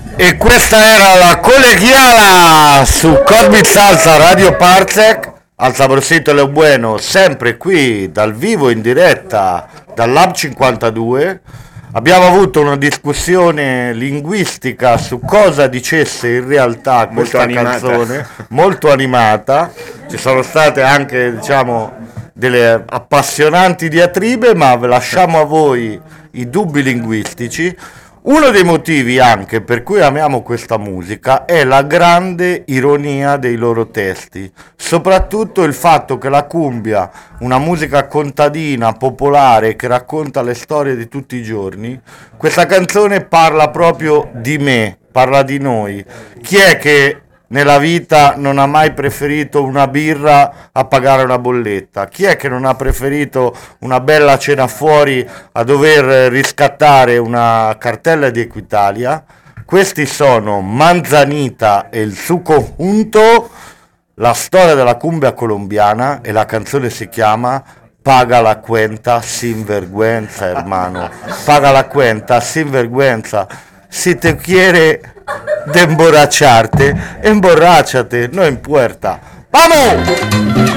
E questa era la collegiala su Cosmic Salsa Radio Parsec al saborcito Leo Bueno, sempre qui dal vivo in diretta dal Lab 52. Abbiamo avuto una discussione linguistica su cosa dicesse in realtà questa canzone, molto animata. Ci sono state anche, diciamo, delle appassionanti diatribe, ma lasciamo a voi i dubbi linguistici. Uno dei motivi anche per cui amiamo questa musica è la grande ironia dei loro testi, soprattutto il fatto che la cumbia, una musica contadina, popolare, che racconta le storie di tutti i giorni, questa canzone parla proprio di me, parla di noi. Chi è che nella vita non ha mai preferito una birra a pagare una bolletta? Chi è che non ha preferito una bella cena fuori a dover riscattare una cartella di Equitalia? Questi sono Manzanita e il suo conjunto, la storia della cumbia colombiana, e la canzone si chiama Paga la cuenta sin vergüenza, hermano. Paga la cuenta sin vergüenza. Si te quiere de emborracharte, emborráchate, no importa. ¡Vamos!